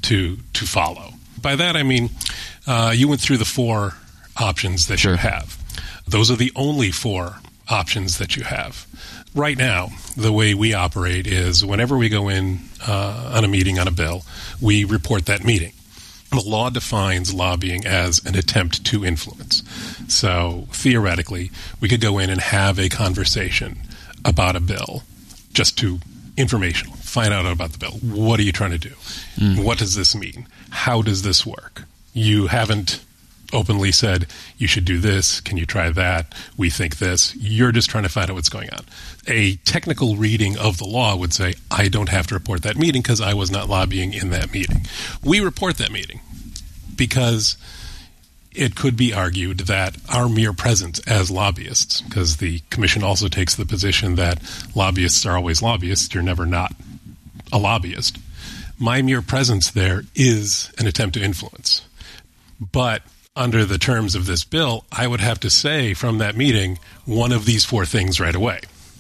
to follow. By that I mean you went through the 4 options that you have. Those are the only 4 options that you have. Right now, the way we operate is whenever we go in on a meeting on a bill, we report that meeting. The law defines lobbying as an attempt to influence. So theoretically, we could go in and have a conversation about a bill just to informational, find out about the bill. What are you trying to do? What does this mean? How does this work? You haven't openly said, you should do this, can you try that, we think this. You're just trying to find out what's going on. A technical reading of the law would say, I don't have to report that meeting because I was not lobbying in that meeting. We report that meeting because it could be argued that our mere presence as lobbyists, because the commission also takes the position that lobbyists are always lobbyists, you're never not a lobbyist. My mere presence there is an attempt to influence. But under the terms of this bill, I would have to say from that meeting one of these 4 things right away.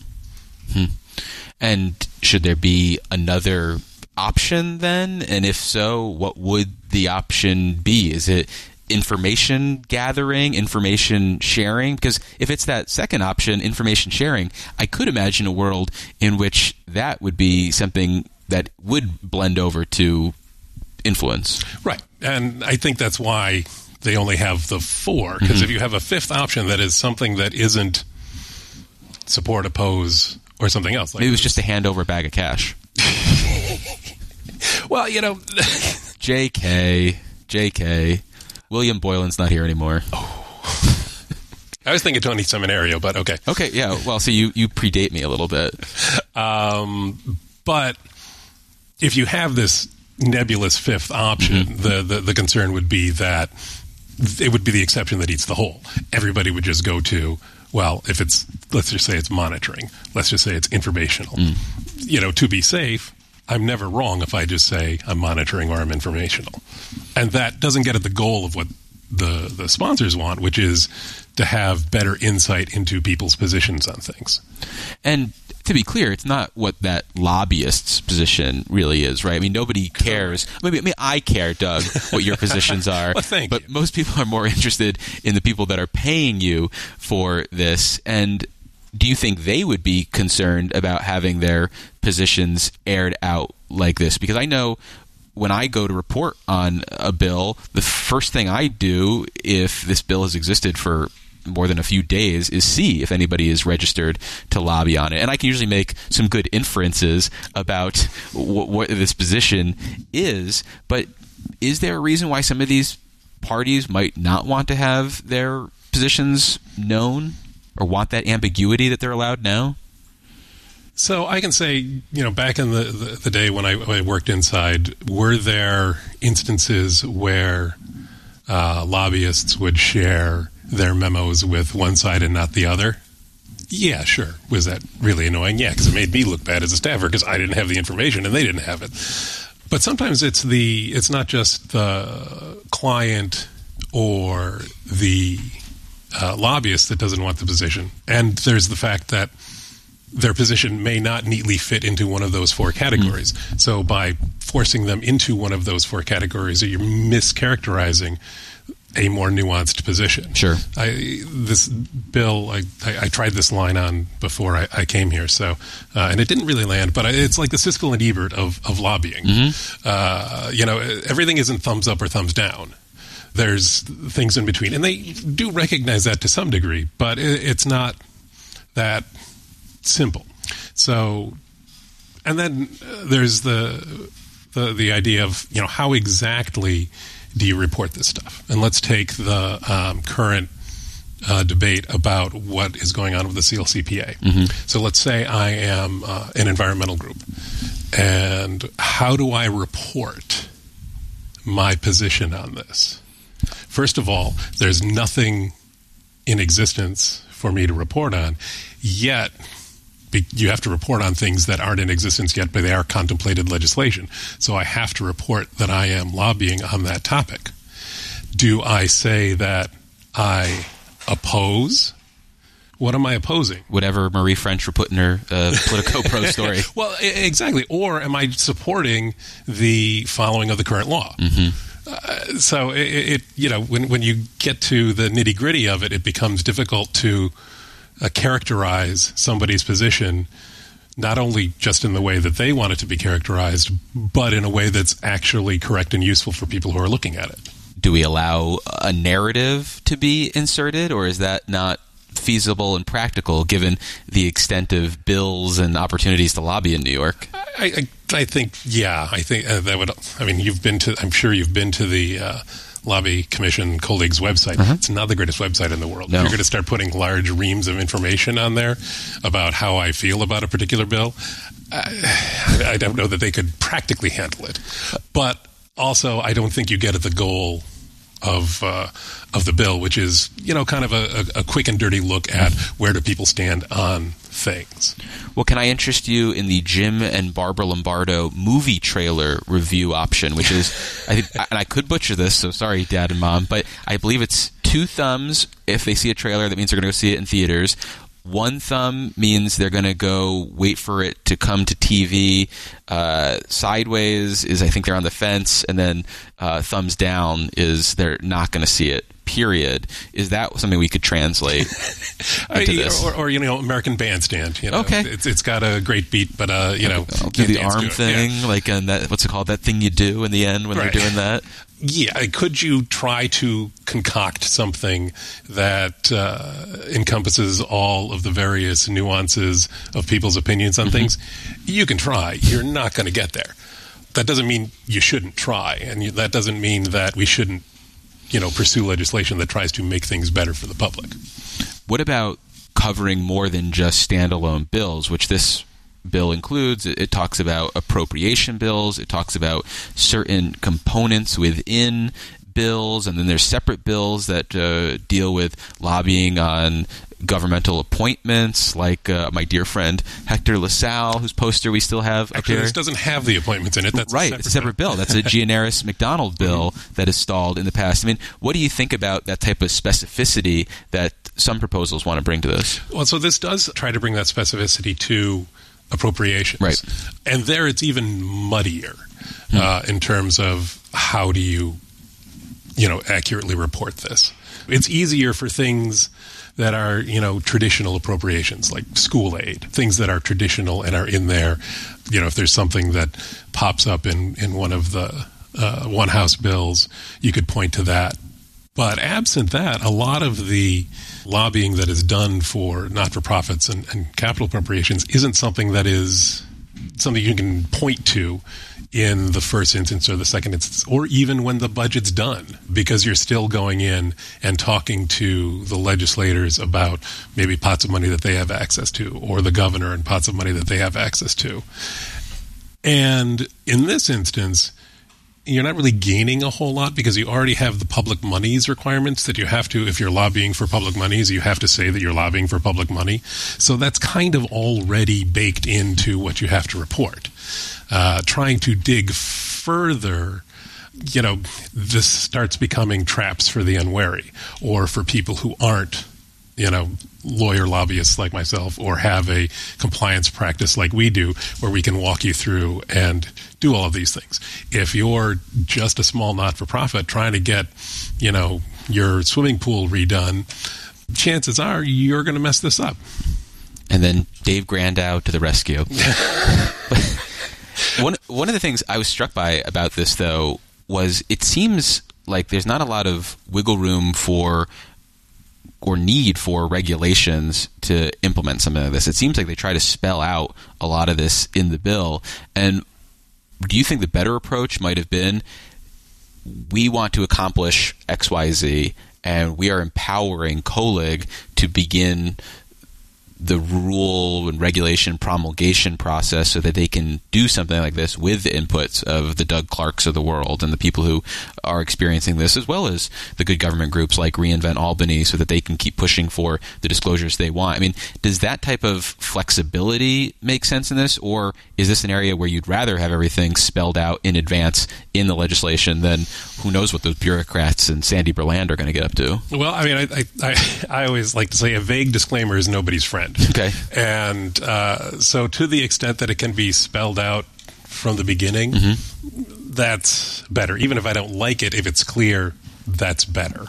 And should there be another option then? And if so, what would the option be? Is it information gathering, information sharing? Because if it's that second option, information sharing, I could imagine a world in which that would be something that would blend over to influence. Right. And I think that's why they only have the 4, because if you have a 5th option that is something that isn't support, oppose, or something else. Like maybe it was just to hand over a bag of cash. Well, JK. William Boylan's not here anymore. I was thinking Tony Seminario, but okay. Okay, yeah. Well, so you predate me a little bit. But if you have this nebulous 5th option, the concern would be that it would be the exception that eats the whole. Everybody would just go to, well, if it's, let's just say it's monitoring, let's just say it's informational. To be safe, I'm never wrong if I just say I'm monitoring or I'm informational. And that doesn't get at the goal of what the sponsors want, which is to have better insight into people's positions on things. And to be clear, it's not what that lobbyist's position really is, right? I mean, nobody cares. I mean, I care, Doug, what your positions are. Well, thank but you. Most people are more interested in the people that are paying you for this. And do you think they would be concerned about having their positions aired out like this? Because I know when I go to report on a bill, the first thing I do, if this bill has existed for more than a few days, is see if anybody is registered to lobby on it. And I can usually make some good inferences about what this position is. But is there a reason why some of these parties might not want to have their positions known or want that ambiguity that they're allowed now? So I can say, back in the day when I worked inside, were there instances where lobbyists would share their memos with one side and not the other? Yeah, sure. Was that really annoying? Yeah, because it made me look bad as a staffer because I didn't have the information and they didn't have it. But sometimes it's not just the client or the lobbyist that doesn't want the position. And there's the fact that their position may not neatly fit into one of those 4 categories. So by forcing them into one of those 4 categories, you're mischaracterizing a more nuanced position. Sure. This bill, I tried this line on before I came here, so and it didn't really land. But it's like the Siskel and Ebert of lobbying. Everything isn't thumbs up or thumbs down. There's things in between, and they do recognize that to some degree, but it's not that simple. So, and then there's the idea of how exactly do you report this stuff? And let's take the current debate about what is going on with the CLCPA. So let's say I am an environmental group, and how do I report my position on this? First of all, there's nothing in existence for me to report on, yet you have to report on things that aren't in existence yet, but they are contemplated legislation. So I have to report that I am lobbying on that topic. Do I say that I oppose What am I opposing? Whatever Marie French would put in her Politico Pro story. Well, exactly. Or am I supporting the following of the current law? So when you get to the nitty gritty of it, it becomes difficult to characterize somebody's position, not only just in the way that they want it to be characterized, but in a way that's actually correct and useful for people who are looking at it. Do we allow a narrative to be inserted, or is that not feasible and practical given the extent of bills and opportunities to lobby in New York? I think that would. I mean, I'm sure you've been to the Lobby Commission Colleagues website. It's not the greatest website in the world. No. If you're going to start putting large reams of information on there about how I feel about a particular bill, I don't know that they could practically handle it. But also, I don't think you get at the goal of the bill, which is kind of a quick and dirty look at where do people stand on things. Well, can I interest you in the Jim and Barbara Lombardo movie trailer review option, which is, I think, and I could butcher this, so sorry, Dad and Mom, but I believe it's 2 thumbs if they see a trailer. That means they're going to go see it in theaters. 1 thumb means they're going to go wait for it to come to TV. Sideways is, I think, they're on the fence, and then thumbs down is they're not going to see it. Period. Is that something we could translate into this? Or American Bandstand. Okay. It's got a great beat, but I'll do the arm thing, like in that, what's it called? That thing you do in the end when they're doing that. Yeah. Could you try to concoct something that encompasses all of the various nuances of people's opinions on things? You can try. You're not going to get there. That doesn't mean you shouldn't try, and that doesn't mean that we shouldn't pursue legislation that tries to make things better for the public. What about covering more than just standalone bills, which this bill includes? It talks about appropriation bills. It talks about certain components within bills, and then there's separate bills that deal with lobbying on governmental appointments, like my dear friend Hector LaSalle, whose poster we still have up here. This doesn't have the appointments in it. That's right. It's a separate bill. That's a Gianaris McDonald bill that has stalled in the past. I mean, what do you think about that type of specificity that some proposals want to bring to this? Well, so this does try to bring that specificity to appropriations. Right. And there it's even muddier in terms of how do you accurately report this. It's easier for things that are, traditional appropriations, like school aid, things that are traditional and are in there. If there's something that pops up in one of the one House bills, you could point to that. But absent that, a lot of the lobbying that is done for not-for-profits and capital appropriations isn't something that is something you can point to in the first instance or the second instance, or even when the budget's done, because you're still going in and talking to the legislators about maybe pots of money that they have access to, or the governor and pots of money that they have access to. And in this instance, you're not really gaining a whole lot because you already have the public monies requirements that you have to, if you're lobbying for public monies, you have to say that you're lobbying for public money. So that's kind of already baked into what you have to report. Trying to dig further, this starts becoming traps for the unwary, or for people who aren't, lawyer lobbyists like myself, or have a compliance practice like we do, where we can walk you through and do all of these things. If you're just a small not-for-profit trying to get, your swimming pool redone, chances are you're going to mess this up. And then Dave Grandow to the rescue. One of the things I was struck by about this, though, was it seems like there's not a lot of wiggle room for or need for regulations to implement something like this. It seems like they try to spell out a lot of this in the bill. And do you think the better approach might have been, we want to accomplish XYZ, and we are empowering COLIG to begin the rule and regulation promulgation process so that they can do something like this with the inputs of the Doug Clarks of the world and the people who are experiencing this, as well as the good government groups like Reinvent Albany, so that they can keep pushing for the disclosures they want. I mean, does that type of flexibility make sense in this, or is this an area where you'd rather have everything spelled out in advance in the legislation than who knows what those bureaucrats and Sandy Berland are going to get up to? Well, I mean, I always like to say a vague disclaimer is nobody's friend. Okay. And so to the extent that it can be spelled out from the beginning, that's better. Even if I don't like it, if it's clear, that's better.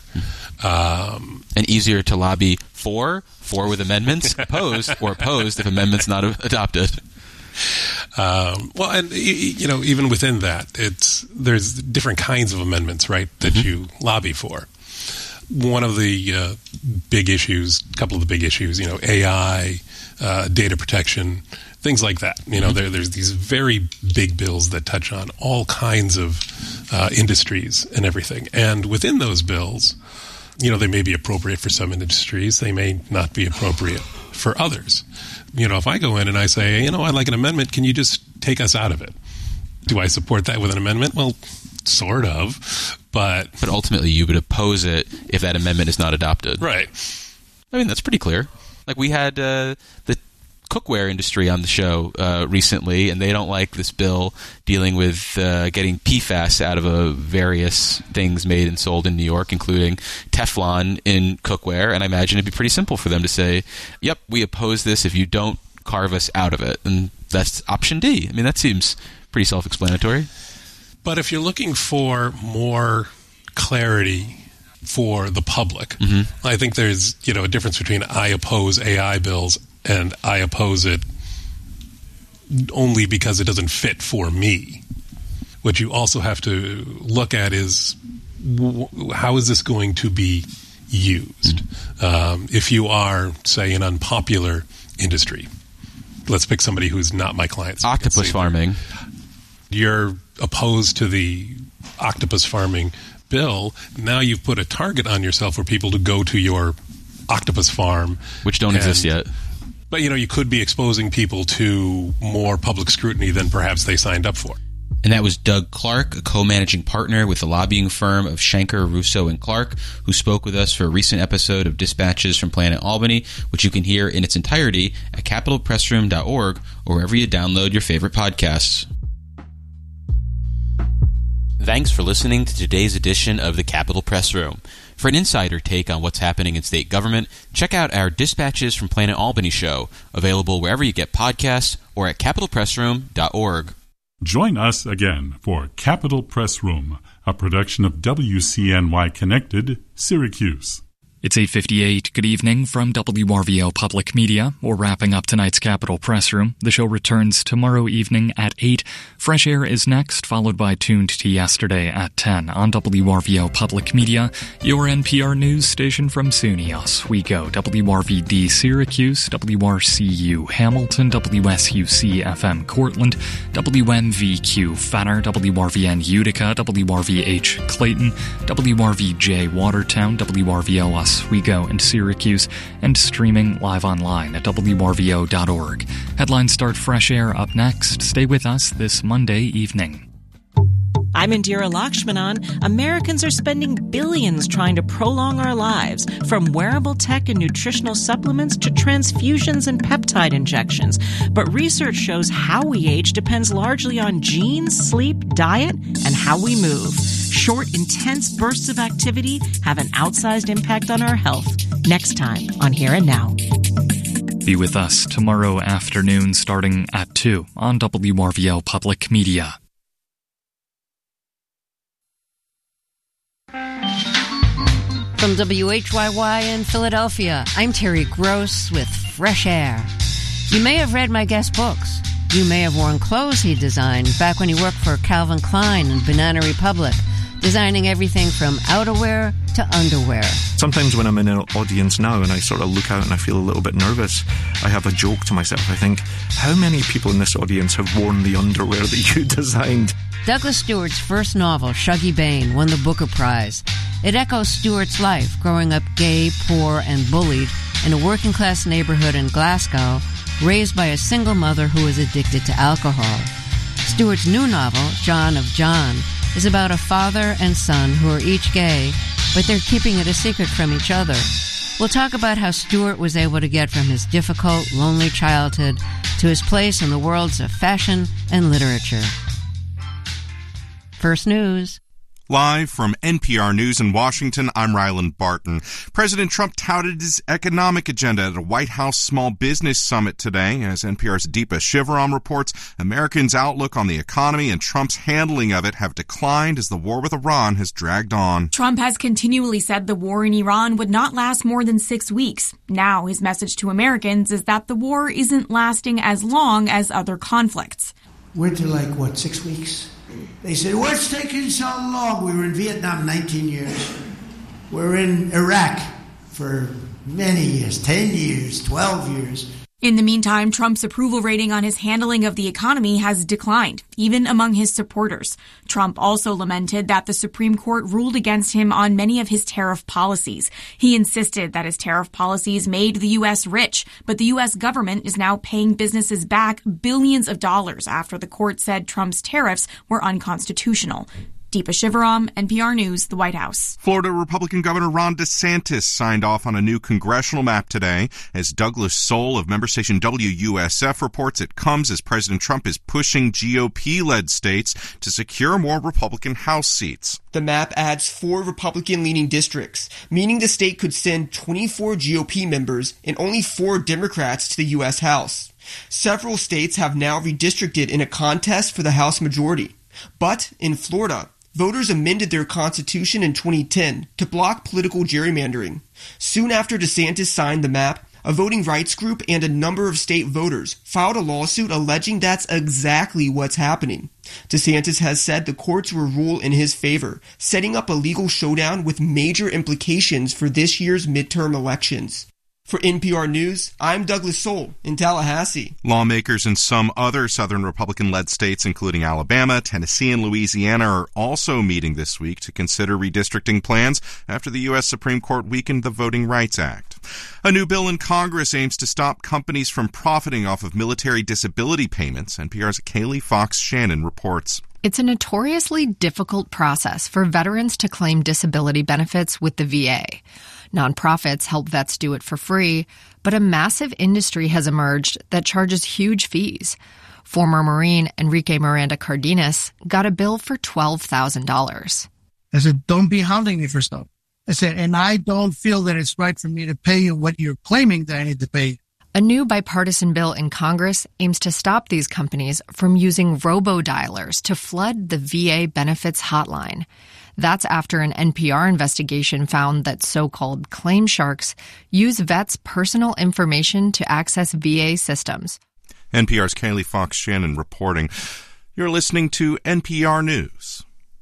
And easier to lobby for with amendments, opposed if amendments not adopted. Well, and even within that, there's different kinds of amendments, right, that you lobby for. One of the big issues, a couple of the big issues, AI, data protection, things like that. There's these very big bills that touch on all kinds of industries and everything. And within those bills, they may be appropriate for some industries. They may not be appropriate for others. If I go in and I say, I'd like an amendment, can you just take us out of it? Do I support that with an amendment? Well, sort of, but ultimately you would oppose it if that amendment is not adopted. Right. I mean, that's pretty clear. Like, we had the cookware industry on the show recently, and they don't like this bill dealing with getting PFAS out of various things made and sold in New York, including Teflon in cookware. And I imagine it'd be pretty simple for them to say, yep, we oppose this if you don't carve us out of it. And that's option D. I mean, that seems pretty self-explanatory. But if you're looking for more clarity for the public, I think there's a difference between I oppose AI bills and I oppose it only because it doesn't fit for me. What you also have to look at is how is this going to be used? If you are, say, an unpopular industry, let's pick somebody who's not my client. So octopus farming. You're opposed to the octopus farming bill. Now you've put a target on yourself for people to go to your octopus farm. Which don't exist yet. But, you could be exposing people to more public scrutiny than perhaps they signed up for. And that was Doug Clark, a co-managing partner with the lobbying firm of Shanker, Russo, and Clark, who spoke with us for a recent episode of Dispatches from Planet Albany, which you can hear in its entirety at capitalpressroom.org or wherever you download your favorite podcasts. Thanks for listening to today's edition of the Capitol Press Room. For an insider take on what's happening in state government, check out our Dispatches from Planet Albany show, available wherever you get podcasts or at capitalpressroom.org. Join us again for Capitol Press Room, a production of WCNY Connected, Syracuse. It's 8:58. Good evening from WRVO Public Media. We're wrapping up tonight's Capitol Press Room. The show returns tomorrow evening at 8. Fresh Air is next, followed by Tuned to Yesterday at 10 on WRVO Public Media, your NPR news station from SUNY Oswego, WRVD Syracuse, WRCU Hamilton, WSUC FM Cortland, WMVQ Fenner, WRVN Utica, WRVH Clayton, WRVJ Watertown, WRVO Oswego and Syracuse, and streaming live online at WRVO.org. Headlines start Fresh Air up next. Stay with us this Monday evening. I'm Indira Lakshmanan. Americans are spending billions trying to prolong our lives, from wearable tech and nutritional supplements to transfusions and peptide injections. But research shows how we age depends largely on genes, sleep, diet, and how we move. Short, intense bursts of activity have an outsized impact on our health. Next time on Here and Now. Be with us tomorrow afternoon starting at 2 on WRVO Public Media. From WHYY in Philadelphia, I'm Terry Gross with Fresh Air. You may have read my guest books. You may have worn clothes he designed back when he worked for Calvin Klein and Banana Republic, designing everything from outerwear to underwear. Sometimes when I'm in an audience now and I sort of look out and I feel a little bit nervous, I have a joke to myself. I think, how many people in this audience have worn the underwear that you designed? Douglas Stewart's first novel, Shuggie Bain, won the Booker Prize. It echoes Stewart's life, growing up gay, poor, and bullied, in a working-class neighborhood in Glasgow, raised by a single mother who was addicted to alcohol. Stewart's new novel, John of John, is about a father and son who are each gay, but they're keeping it a secret from each other. We'll talk about how Stewart was able to get from his difficult, lonely childhood to his place in the worlds of fashion and literature. First News. Live from NPR News in Washington, I'm Ryland Barton. President Trump touted his economic agenda at a White House Small Business Summit today. As NPR's Deepa Shivaram reports, Americans' outlook on the economy and Trump's handling of it have declined as the war with Iran has dragged on. Trump has continually said the war in Iran would not last more than 6 weeks. Now his message to Americans is that the war isn't lasting as long as other conflicts. We're to 6 weeks? They said, what's taking so long? We were in Vietnam 19 years. We're in Iraq for many years, 10 years, 12 years. In the meantime, Trump's approval rating on his handling of the economy has declined, even among his supporters. Trump also lamented that the Supreme Court ruled against him on many of his tariff policies. He insisted that his tariff policies made the U.S. rich, but the U.S. government is now paying businesses back billions of dollars after the court said Trump's tariffs were unconstitutional. Deepa Shivaram, NPR News, the White House. Florida Republican Governor Ron DeSantis signed off on a new congressional map today. As Douglas Soul of member station WUSF reports, it comes as President Trump is pushing GOP-led states to secure more Republican House seats. The map adds 4 Republican-leaning districts, meaning the state could send 24 GOP members and only 4 Democrats to the U.S. House. Several states have now redistricted in a contest for the House majority. But in Florida, voters amended their constitution in 2010 to block political gerrymandering. Soon after DeSantis signed the map, a voting rights group and a number of state voters filed a lawsuit alleging that's exactly what's happening. DeSantis has said the courts will rule in his favor, setting up a legal showdown with major implications for this year's midterm elections. For NPR News, I'm Douglas Soul in Tallahassee. Lawmakers in some other Southern Republican-led states, including Alabama, Tennessee, and Louisiana, are also meeting this week to consider redistricting plans after the U.S. Supreme Court weakened the Voting Rights Act. A new bill in Congress aims to stop companies from profiting off of military disability payments. NPR's Kaylee Fox Shannon reports. It's a notoriously difficult process for veterans to claim disability benefits with the VA. Nonprofits help vets do it for free, but a massive industry has emerged that charges huge fees. Former Marine Enrique Miranda Cardenas got a bill for $12,000. I said, don't be hounding me for stuff. I said, and I don't feel that it's right for me to pay you what you're claiming that I need to pay. A new bipartisan bill in Congress aims to stop these companies from using robo-dialers to flood the VA benefits hotline. That's after an NPR investigation found that so-called claim sharks use vets' personal information to access VA systems. NPR's Kaylee Fox Shannon reporting. You're listening to NPR News.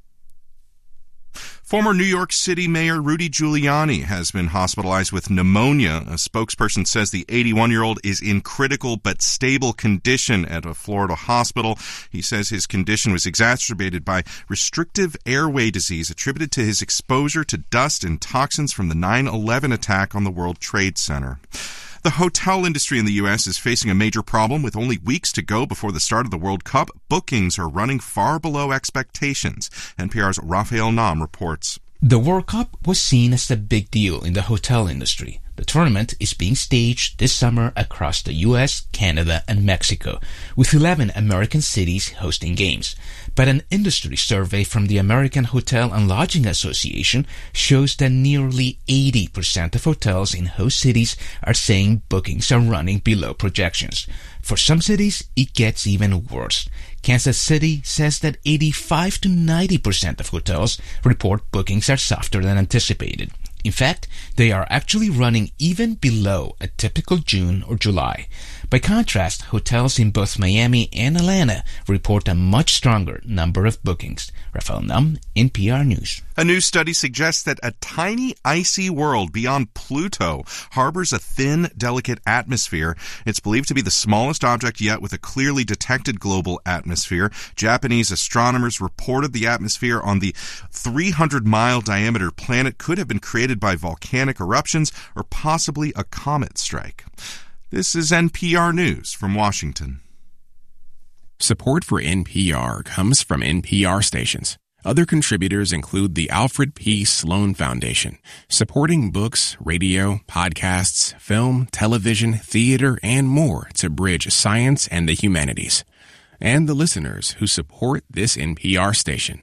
Former New York City Mayor Rudy Giuliani has been hospitalized with pneumonia. A spokesperson says the 81-year-old is in critical but stable condition at a Florida hospital. He says his condition was exacerbated by restrictive airway disease attributed to his exposure to dust and toxins from the 9/11 attack on the World Trade Center. The hotel industry in the U.S. is facing a major problem. With only weeks to go before the start of the World Cup, bookings are running far below expectations. NPR's Raphael Nam reports. The World Cup was seen as a big deal in the hotel industry. The tournament is being staged this summer across the U.S., Canada, and Mexico, with 11 American cities hosting games. But an industry survey from the American Hotel and Lodging Association shows that nearly 80% of hotels in host cities are saying bookings are running below projections. For some cities, it gets even worse. Kansas City says that 85 to 90% of hotels report bookings are softer than anticipated. In fact, they are actually running even below a typical June or July. By contrast, hotels in both Miami and Atlanta report a much stronger number of bookings. Raphael Nam, NPR News. A new study suggests that a tiny icy world beyond Pluto harbors a thin, delicate atmosphere. It's believed to be the smallest object yet with a clearly detected global atmosphere. Japanese astronomers reported the atmosphere on the 300-mile diameter planet could have been created created by volcanic eruptions or possibly a comet strike. This is NPR News from Washington. Support for NPR comes from NPR stations. Other contributors include the Alfred P. Sloan Foundation, supporting books, radio, podcasts, film, television, theater, and more to bridge science and the humanities. And the listeners who support this NPR station.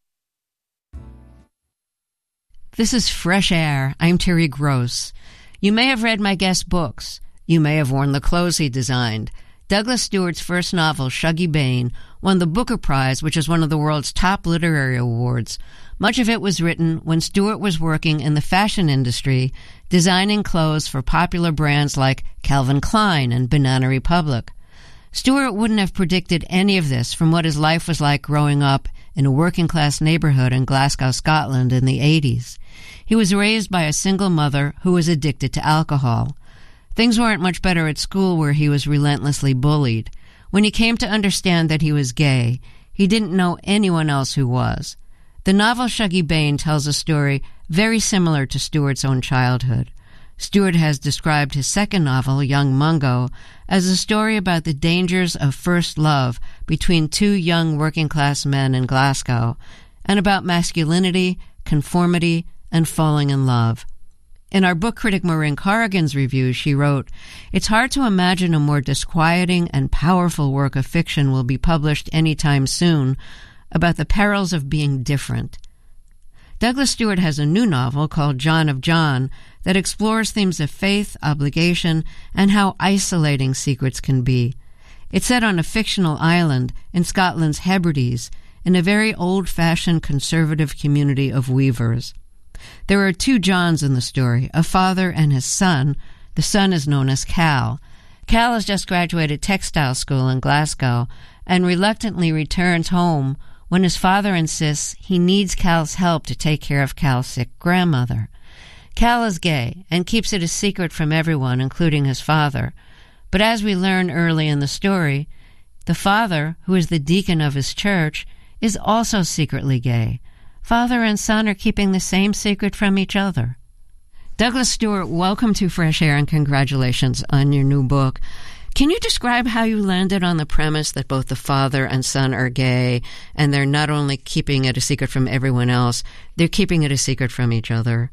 This is Fresh Air. I'm Terry Gross. You may have read my guest books. You may have worn the clothes he designed. Douglas Stewart's first novel, Shuggie Bain, won the Booker Prize, which is one of the world's top literary awards. Much of it was written when Stewart was working in the fashion industry, designing clothes for popular brands like Calvin Klein and Banana Republic. Stewart wouldn't have predicted any of this from what his life was like growing up in a working-class neighborhood in Glasgow, Scotland in the 80s. He was raised by a single mother who was addicted to alcohol. Things weren't much better at school, where he was relentlessly bullied. When he came to understand that he was gay, he didn't know anyone else who was. The novel Shuggie Bain tells a story very similar to Stewart's own childhood. Stewart has described his second novel, Young Mungo, as a story about the dangers of first love between two young working-class men in Glasgow, and about masculinity, conformity, and falling in love. In our book critic Maureen Corrigan's review, she wrote, "It's hard to imagine a more disquieting and powerful work of fiction will be published anytime soon about the perils of being different." Douglas Stewart has a new novel called John of John that explores themes of faith, obligation, and how isolating secrets can be. It's set on a fictional island in Scotland's Hebrides in a very old-fashioned conservative community of weavers. There are two Johns in the story, a father and his son. The son is known as Cal. Cal has just graduated textile school in Glasgow and reluctantly returns home when his father insists he needs Cal's help to take care of Cal's sick grandmother. Cal is gay and keeps it a secret from everyone, including his father. But as we learn early in the story, the father, who is the deacon of his church, is also secretly gay. Father and son are keeping the same secret from each other. Douglas Stewart, welcome to Fresh Air and congratulations on your new book. Can you describe how you landed on the premise that both the father and son are gay, and they're not only keeping it a secret from everyone else, they're keeping it a secret from each other?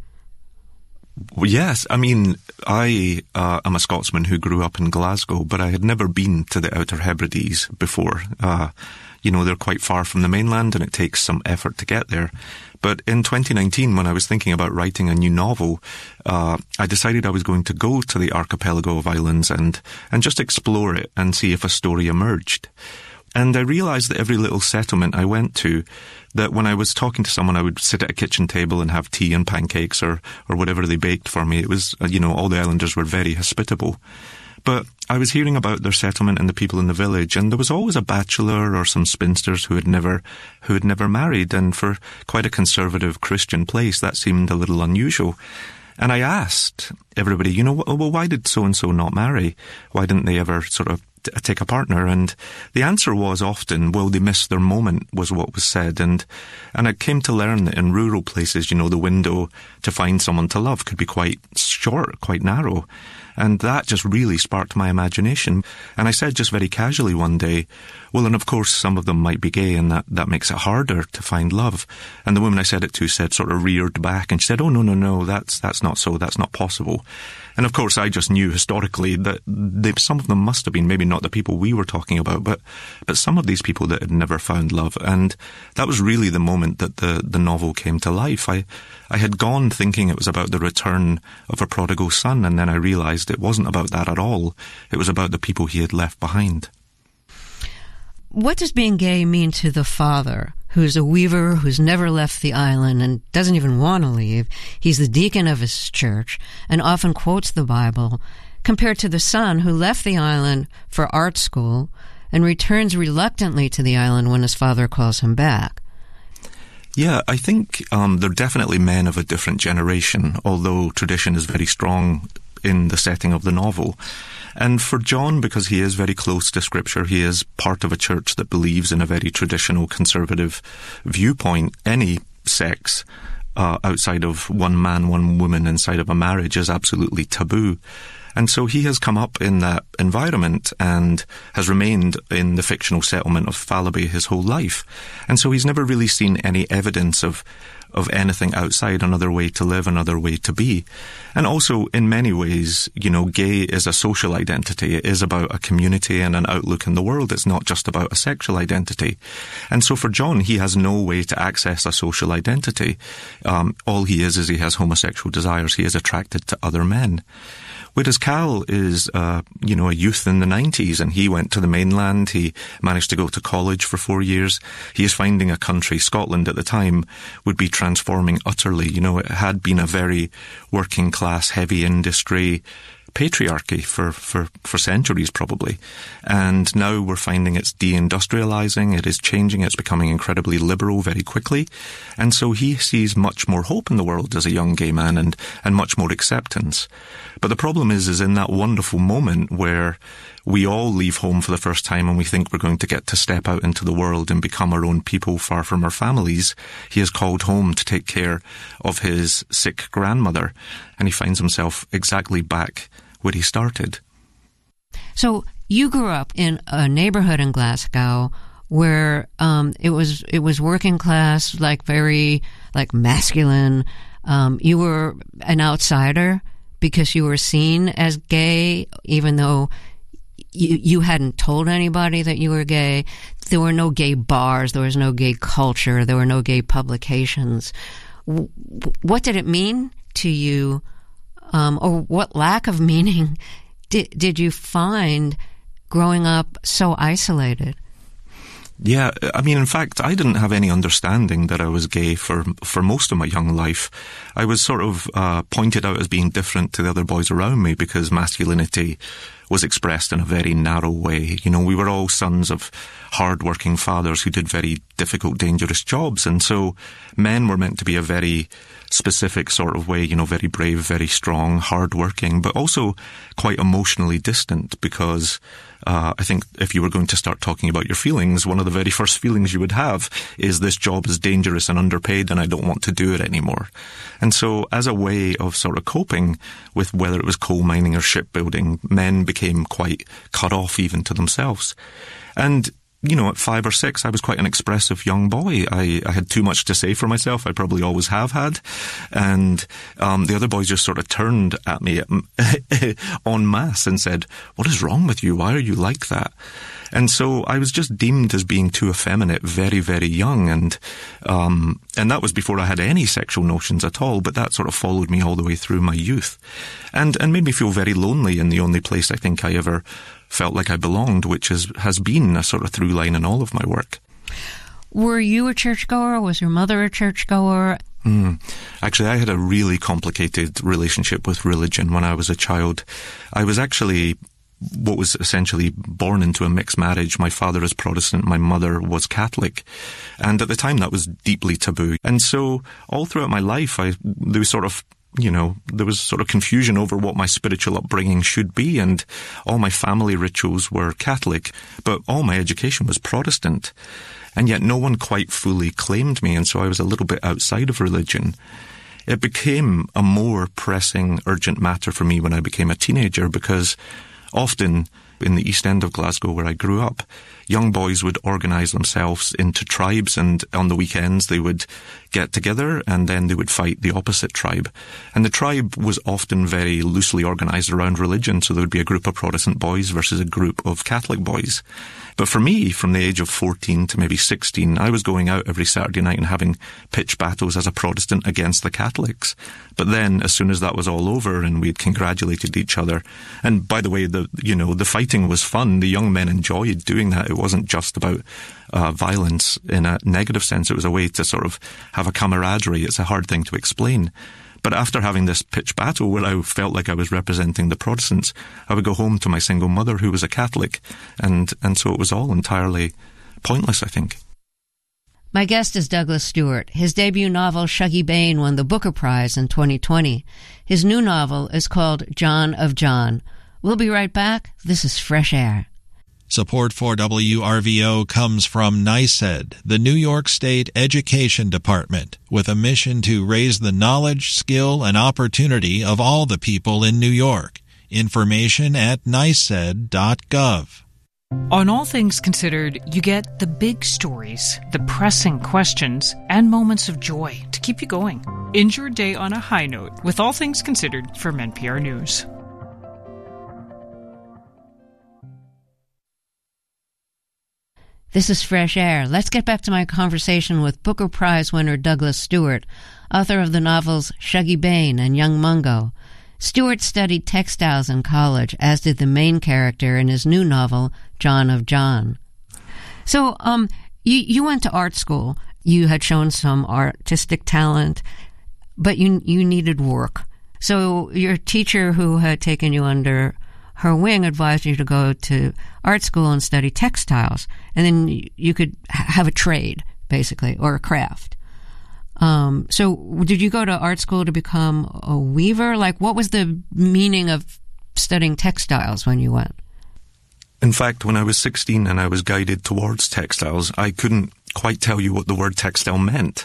Well, yes, I mean, I am a Scotsman who grew up in Glasgow, but I had never been to the Outer Hebrides before. They're quite far from the mainland and it takes some effort to get there. But in 2019, when I was thinking about writing a new novel, I decided I was going to go to the archipelago of islands and just explore it and see if a story emerged. And I realized that every little settlement I went to, that when I was talking to someone, I would sit at a kitchen table and have tea and pancakes or whatever they baked for me. It was, all the islanders were very hospitable. But I was hearing about their settlement and the people in the village, and there was always a bachelor or some spinsters who had never married, and for quite a conservative Christian place, that seemed a little unusual. And I asked everybody, why did so-and-so not marry? Why didn't they ever sort of take a partner? And the answer was often, well, they missed their moment, was what was said. And I came to learn that in rural places, the window to find someone to love could be quite short, quite narrow. And that just really sparked my imagination. And I said just very casually one day, well, and of course some of them might be gay, and that makes it harder to find love. And the woman I said it to sort of reared back and she said, oh, no, that's not so, that's not possible. And of course I just knew historically that some of them must have been, maybe not the people we were talking about, but some of these people that had never found love. And that was really the moment that the novel came to life. I had gone thinking it was about the return of a prodigal son, and then I realized it wasn't about that at all. It was about the people he had left behind. What does being gay mean to the father, who's a weaver, who's never left the island and doesn't even want to leave? He's the deacon of his church and often quotes the Bible, compared to the son who left the island for art school and returns reluctantly to the island when his father calls him back. Yeah, I think they're definitely men of a different generation, although tradition is very strong in the setting of the novel. And for John, because he is very close to Scripture, he is part of a church that believes in a very traditional conservative viewpoint. Any sex outside of one man, one woman inside of a marriage is absolutely taboo. And so he has come up in that environment and has remained in the fictional settlement of Fallaby his whole life. And so he's never really seen any evidence of anything outside, another way to live, another way to be. And also, in many ways, gay is a social identity. It is about a community and an outlook in the world. It's not just about a sexual identity. And so for John, he has no way to access a social identity. All he is he has homosexual desires. He is attracted to other men. Whereas Cal is, a youth in the 90s, and he went to the mainland. He managed to go to college for 4 years. He is finding a country, Scotland at the time, would be transforming utterly. It had been a very working class, heavy industry patriarchy for centuries probably. And now we're finding it's deindustrializing, it is changing, it's becoming incredibly liberal very quickly. And so he sees much more hope in the world as a young gay man and much more acceptance. But the problem is in that wonderful moment where we all leave home for the first time and we think we're going to get to step out into the world and become our own people far from our families, he is called home to take care of his sick grandmother, and he finds himself exactly back where he started. So you grew up in a neighborhood in Glasgow where it was working class, very masculine. You were an outsider because you were seen as gay, even though you hadn't told anybody that you were gay. There were no gay bars. There was no gay culture. There were no gay publications. What did it mean to you, or what lack of meaning did you find growing up so isolated? Yeah, in fact, I didn't have any understanding that I was gay for most of my young life. I was sort of pointed out as being different to the other boys around me because masculinity was expressed in a very narrow way. We were all sons of hard-working fathers who did very difficult, dangerous jobs, and so men were meant to be a very specific sort of way, very brave, very strong, hard-working, but also quite emotionally distant because I think if you were going to start talking about your feelings, one of the very first feelings you would have is this job is dangerous and underpaid and I don't want to do it anymore. And so as a way of sort of coping with whether it was coal mining or shipbuilding, men became quite cut off even to themselves. And at 5 or 6, I was quite an expressive young boy. I had too much to say for myself. I probably always have had. And the other boys just sort of turned at me en masse and said, "What is wrong with you? Why are you like that?" And so I was just deemed as being too effeminate very, very young. And that was before I had any sexual notions at all. But that sort of followed me all the way through my youth and made me feel very lonely in the only place I think I ever felt like I belonged, which has been a sort of through line in all of my work. Were you a churchgoer? Was your mother a churchgoer? Actually, I had a really complicated relationship with religion when I was a child. I was actually what was essentially born into a mixed marriage. My father is Protestant, my mother was Catholic. And at the time that was deeply taboo. And so all throughout my life, there was sort of confusion over what my spiritual upbringing should be, and all my family rituals were Catholic, but all my education was Protestant. And yet no one quite fully claimed me, and so I was a little bit outside of religion. It became a more pressing, urgent matter for me when I became a teenager, because often in the East End of Glasgow, where I grew up, young boys would organise themselves into tribes, and on the weekends they would get together and then they would fight the opposite tribe. And the tribe was often very loosely organised around religion, so there would be a group of Protestant boys versus a group of Catholic boys. But for me, from the age of 14 to maybe 16, I was going out every Saturday night and having pitched battles as a Protestant against the Catholics. But then, as soon as that was all over and we'd congratulated each other, and by the way, the fighting was fun. The young men enjoyed doing that. It wasn't just about violence in a negative sense. It was a way to sort of have a camaraderie. It's a hard thing to explain. But after having this pitched battle where I felt like I was representing the Protestants, I would go home to my single mother who was a Catholic. And so it was all entirely pointless, I think. My guest is Douglas Stewart. His debut novel, Shuggie Bain, won the Booker Prize in 2020. His new novel is called John of John. We'll be right back. This is Fresh Air. Support for WRVO comes from NYSED, the New York State Education Department, with a mission to raise the knowledge, skill, and opportunity of all the people in New York. Information at nysed.gov. On All Things Considered, you get the big stories, the pressing questions, and moments of joy to keep you going. End your day on a high note with All Things Considered from NPR News. This is Fresh Air. Let's get back to my conversation with Booker Prize winner Douglas Stewart, author of the novels Shuggie Bain and Young Mungo. Stewart studied textiles in college, as did the main character in his new novel, John of John. So, you went to art school. You had shown some artistic talent, but you needed work. So your teacher who had taken you under her wing advised you to go to art school and study textiles, and then you could have a trade, basically, or a craft. So did you go to art school to become a weaver? Like, what was the meaning of studying textiles when you went? In fact, when I was 16 and I was guided towards textiles, I couldn't quite tell you what the word textile meant.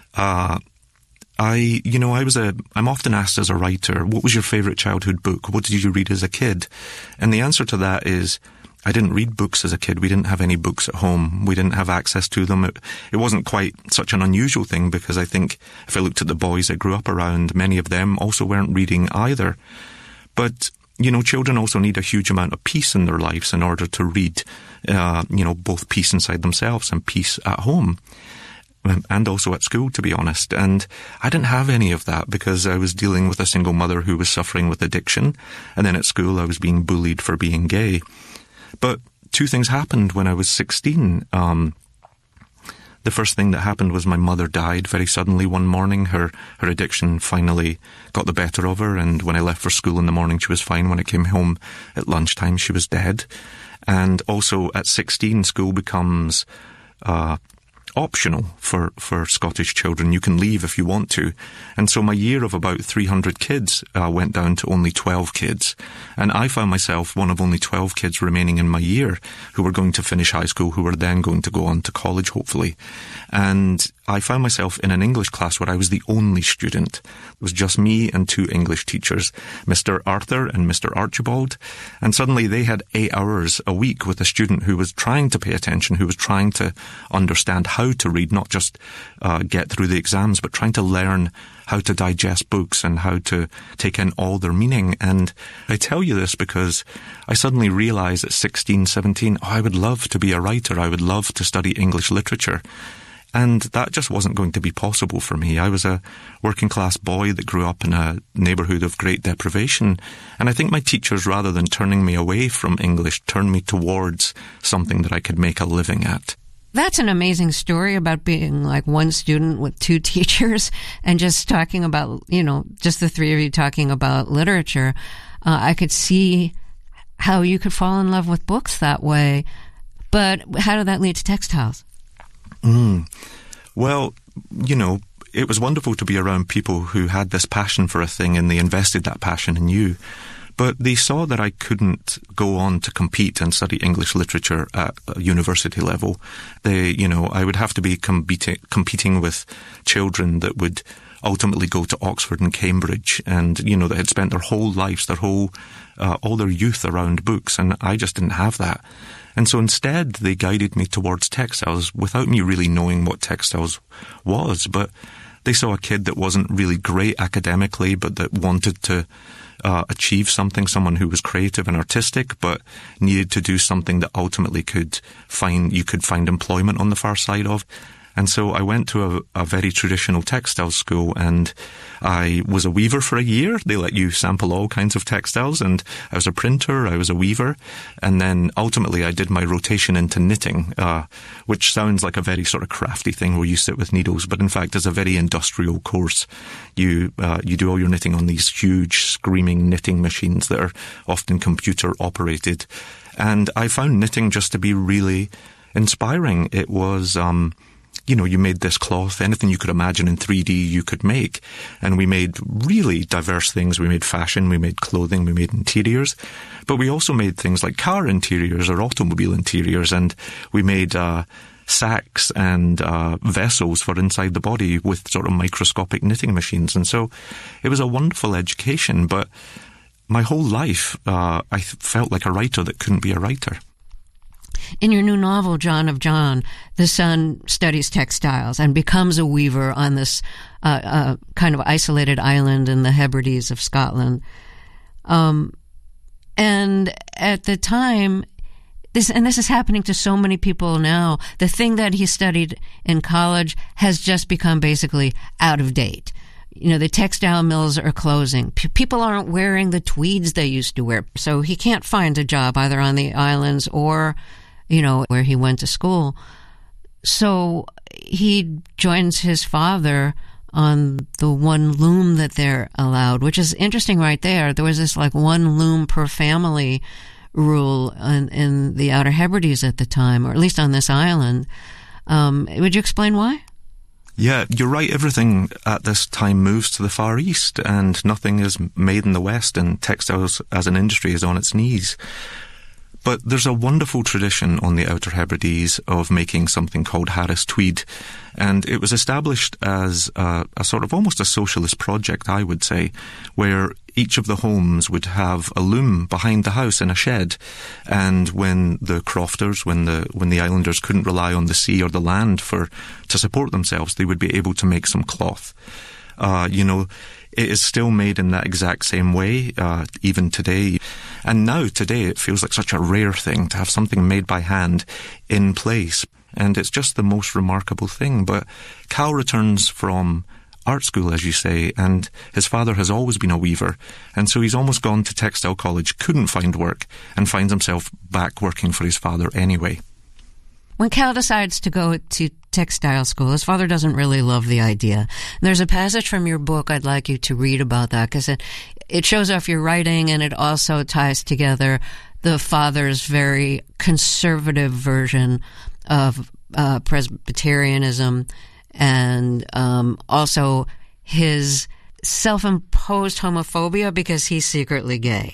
I'm often asked as a writer, what was your favorite childhood book? What did you read as a kid? And the answer to that is, I didn't read books as a kid. We didn't have any books at home. We didn't have access to them. It wasn't quite such an unusual thing, because I think if I looked at the boys I grew up around, many of them also weren't reading either. But, children also need a huge amount of peace in their lives in order to read, both peace inside themselves and peace at home. And also at school, to be honest. And I didn't have any of that because I was dealing with a single mother who was suffering with addiction. And then at school I was being bullied for being gay. But two things happened when I was 16. The first thing that happened was my mother died very suddenly one morning. Her addiction finally got the better of her, and when I left for school in the morning, she was fine. When I came home at lunchtime, she was dead. And also at 16, school becomes optional for Scottish children. You can leave if you want to. And so my year of about 300 kids went down to only 12 kids. And I found myself one of only 12 kids remaining in my year who were going to finish high school, who were then going to go on to college, hopefully. And I found myself in an English class where I was the only student. It was just me and two English teachers, Mr. Arthur and Mr. Archibald. And suddenly they had 8 hours a week with a student who was trying to pay attention, who was trying to understand how to read, not just get through the exams, but trying to learn how to digest books and how to take in all their meaning. And I tell you this because I suddenly realized at 16, 17, I would love to be a writer. I would love to study English literature. And that just wasn't going to be possible for me. I was a working class boy that grew up in a neighbourhood of great deprivation. And I think my teachers, rather than turning me away from English, turned me towards something that I could make a living at. That's an amazing story about being like one student with two teachers and just talking about, just the three of you talking about literature. I could see how you could fall in love with books that way. But how did that lead to textiles? Well, it was wonderful to be around people who had this passion for a thing and they invested that passion in you. But they saw that I couldn't go on to compete and study English literature at a university level. I would have to be competing with children that would ultimately go to Oxford and Cambridge and, that had spent their whole lives, all their youth around books. And I just didn't have that. And so instead, they guided me towards textiles without me really knowing what textiles was. But they saw a kid that wasn't really great academically, but that wanted to achieve something, someone who was creative and artistic, but needed to do something that ultimately you could find employment on the far side of. And so I went to a very traditional textile school, and I was a weaver for a year. They let you sample all kinds of textiles, and I was a printer, I was a weaver, and then ultimately I did my rotation into knitting, which sounds like a very sort of crafty thing where you sit with needles, but in fact is a very industrial course. You do all your knitting on these huge screaming knitting machines that are often computer operated. And I found knitting just to be really inspiring. It was you made this cloth, anything you could imagine in 3D you could make. And we made really diverse things. We made fashion, we made clothing, we made interiors. But we also made things like car interiors or automobile interiors. And we made sacks and vessels for inside the body with sort of microscopic knitting machines. And so it was a wonderful education. But my whole life, I felt like a writer that couldn't be a writer. In your new novel, John of John, the son studies textiles and becomes a weaver on this kind of isolated island in the Hebrides of Scotland. And at the time, this is happening to so many people now, the thing that he studied in college has just become basically out of date. The textile mills are closing. People aren't wearing the tweeds they used to wear. So he can't find a job either on the islands or where he went to school. So he joins his father on the one loom that they're allowed, which is interesting right there. There was this like one loom per family rule in the Outer Hebrides at the time, or at least on this island. Would you explain why? Yeah, you're right. Everything at this time moves to the Far East and nothing is made in the West, and textiles as an industry is on its knees. But there's a wonderful tradition on the Outer Hebrides of making something called Harris Tweed. And it was established as a sort of almost a socialist project, I would say, where each of the homes would have a loom behind the house in a shed. And when the crofters, when the islanders couldn't rely on the sea or the land to support themselves, they would be able to make some cloth. It is still made in that exact same way, even today. And now, today, it feels like such a rare thing to have something made by hand in place. And it's just the most remarkable thing. But Cal returns from art school, as you say, and his father has always been a weaver. And so he's almost gone to textile college, couldn't find work, and finds himself back working for his father anyway. When Cal decides to go to textile school, his father doesn't really love the idea. There's a passage from your book I'd like you to read about that, because it shows off your writing, and it also ties together the father's very conservative version of Presbyterianism and also his self-imposed homophobia because he's secretly gay.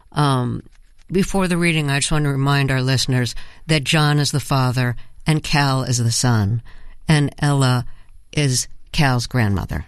Before the reading, I just want to remind our listeners that John is the father and Cal is the son, and Ella is Cal's grandmother.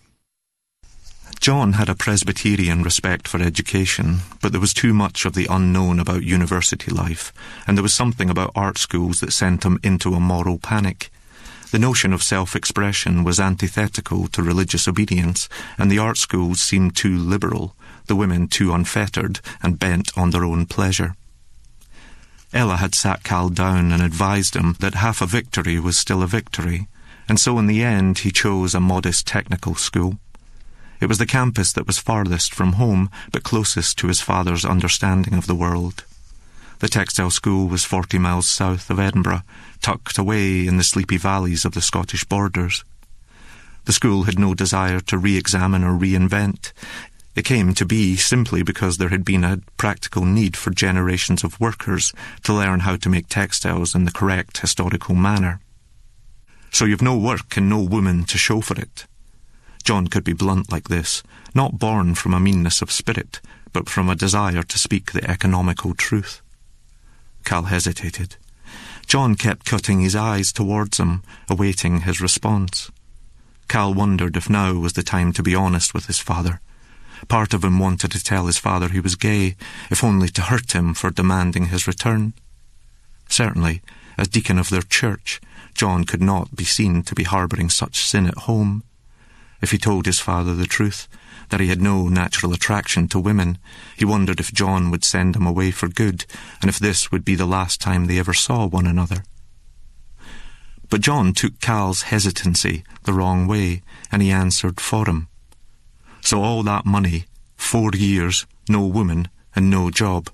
John had a Presbyterian respect for education, but there was too much of the unknown about university life, and there was something about art schools that sent him into a moral panic. The notion of self-expression was antithetical to religious obedience, and the art schools seemed too liberal, the women too unfettered and bent on their own pleasure. Ella had sat Cal down and advised him that half a victory was still a victory, and so in the end he chose a modest technical school. It was the campus that was farthest from home, but closest to his father's understanding of the world. The textile school was 40 miles south of Edinburgh, tucked away in the sleepy valleys of the Scottish borders. The school had no desire to re-examine or reinvent. It came to be simply because there had been a practical need for generations of workers to learn how to make textiles in the correct historical manner. So you've no work and no woman to show for it. John could be blunt like this, not born from a meanness of spirit, but from a desire to speak the economical truth. Cal hesitated. John kept cutting his eyes towards him, awaiting his response. Cal wondered if now was the time to be honest with his father. Part of him wanted to tell his father he was gay, if only to hurt him for demanding his return. Certainly, as deacon of their church, John could not be seen to be harbouring such sin at home. If he told his father the truth, that he had no natural attraction to women, he wondered if John would send him away for good, and if this would be the last time they ever saw one another. But John took Cal's hesitancy the wrong way, and he answered for him. So all that money, 4 years, no woman, and no job.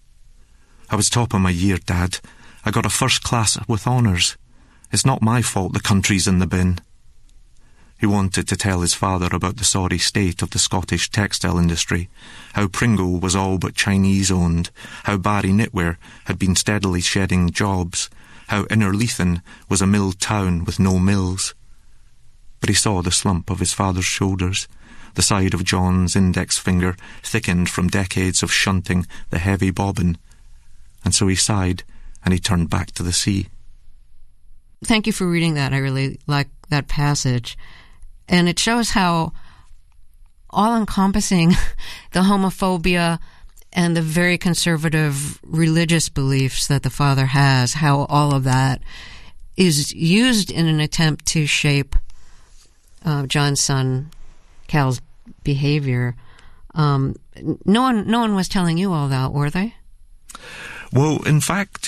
I was top of my year, Dad. I got a first class with honours. It's not my fault the country's in the bin. He wanted to tell his father about the sorry state of the Scottish textile industry, how Pringle was all but Chinese-owned, how Barry Knitwear had been steadily shedding jobs, how Innerleithen was a mill town with no mills. But he saw the slump of his father's shoulders. The side of John's index finger thickened from decades of shunting the heavy bobbin. And so he sighed, and he turned back to the sea. Thank you for reading that. I really like that passage. And it shows how all-encompassing the homophobia and the very conservative religious beliefs that the father has, how all of that is used in an attempt to shape John's son, Cal's behavior. No one was telling you all that, were they? Well, in fact,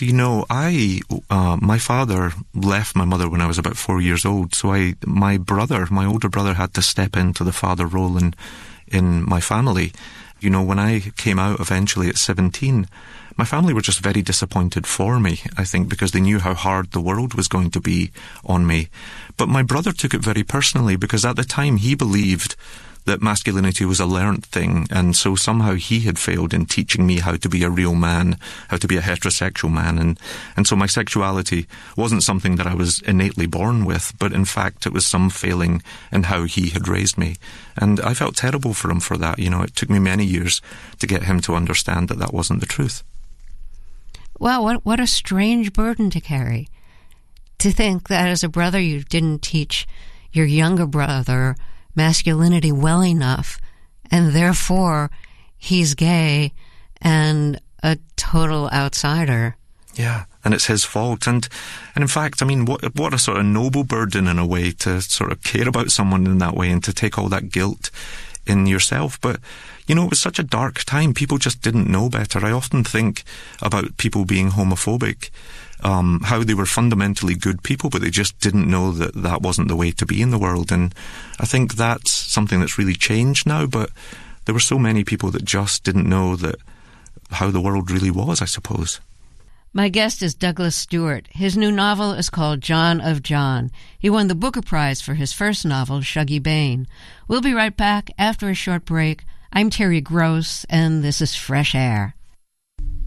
my father left my mother when I was about 4 years old, so my older brother had to step into the father role in my family. When I came out eventually at 17, my family were just very disappointed for me, I think, because they knew how hard the world was going to be on me. But my brother took it very personally, because at the time he believed that masculinity was a learnt thing, and so somehow he had failed in teaching me how to be a real man, how to be a heterosexual man, and so my sexuality wasn't something that I was innately born with, but in fact it was some failing in how he had raised me. And I felt terrible for him for that. It took me many years to get him to understand that that wasn't the truth. Well, what a strange burden to carry. To think that as a brother you didn't teach your younger brother masculinity well enough, and therefore he's gay and a total outsider. Yeah, and it's his fault. And in fact, what a sort of noble burden in a way to sort of care about someone in that way and to take all that guilt in yourself. But, it was such a dark time. People just didn't know better. I often think about people being homophobic, how they were fundamentally good people, but they just didn't know that that wasn't the way to be in the world. And I think that's something that's really changed now, but there were so many people that just didn't know that how the world really was, I suppose. My guest is Douglas Stewart. His new novel is called John of John. He won the Booker Prize for his first novel, Shuggie Bain. We'll be right back after a short break. I'm Terry Gross, and this is Fresh Air.